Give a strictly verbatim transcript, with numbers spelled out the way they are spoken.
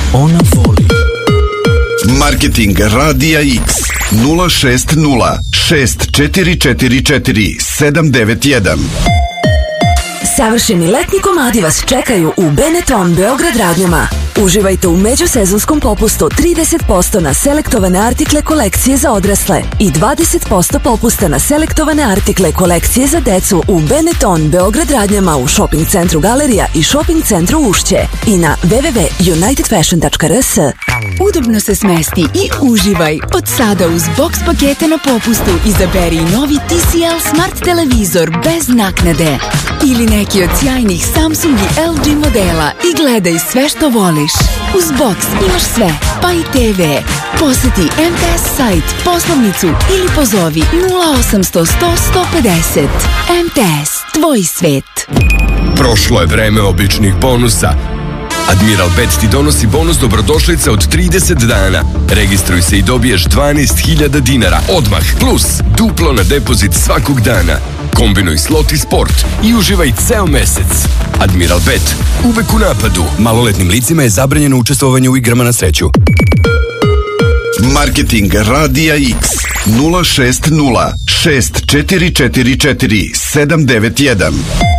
ona voli. Marketing Radija X nula šest nula šest četiri četiri četiri sedam devet jedan. Savršeni letnji komadi vas čekaju u Benetton Beograd radnjama. Uživajte u međusezonskom popustu trideset posto na selektovane artikle kolekcije za odrasle i dvadeset posto popusta na selektovane artikle kolekcije za decu u Benetton Beograd radnjama u shopping centru Galerija i shopping centru Ušće i na w w w tačka united fashion tačka r s. Udobno se smesti i uživaj. Od sada uz box pakete na popustu izaberi novi T C L Smart televizor bez naknade ili neki od sjajnih Samsung i L G modela i gledaj sve što voliš. Uz box imaš sve, pa i te ve. Poseti M T S sajt, poslovnicu ili pozovi nula osamsto sto sto pedeset. M T S, tvoj svet. Prošlo je vreme običnih bonusa. Admiral Bet ti donosi bonus dobrodošlice od trideset dana. Registruj se i dobiješ dvanaest hiljada dinara odmah, plus duplo na depozit svakog dana. Kombinuj slot i sport i uživaj ceo mesec. Admiral Bet, uvek u napadu. Maloletnim licima je zabranjeno učestvovanje u igrama na sreću. Marketing Radija X nula šest nula šest četiri četiri četiri sedam devet jedan.